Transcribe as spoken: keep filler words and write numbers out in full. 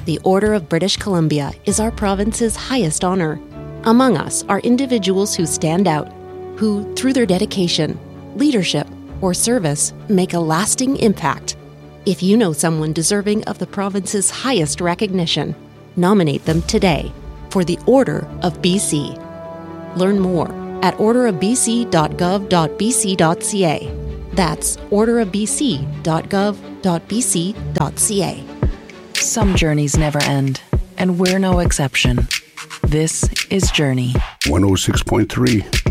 The Order of British Columbia is our province's highest honor. Among us are individuals who stand out, who, through their dedication, leadership, or service, make a lasting impact. If you know someone deserving of the province's highest recognition, nominate them today for the Order of B C. Learn more at order of b c dot gov dot b c dot c a. That's order of b c dot gov dot b c dot c a. Some journeys never end, and we're no exception. This is Journey. one oh six point three